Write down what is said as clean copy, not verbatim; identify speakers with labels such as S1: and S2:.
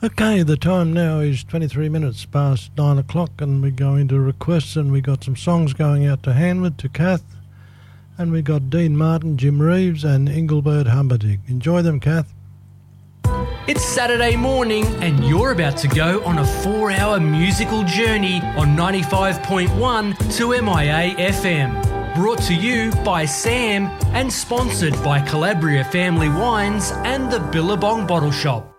S1: Okay, the time now is 23 minutes past 9 o'clock, and we're going to requests, and we got some songs going out to Hanwood, to Kath, and we got Dean Martin, Jim Reeves and Engelbert Humperdinck. Enjoy them, Kath.
S2: It's Saturday morning and you're about to go on a 4-hour musical journey on 95.1 to MIA FM. Brought to you by Sam and sponsored by Calabria Family Wines and the Billabong Bottle Shop.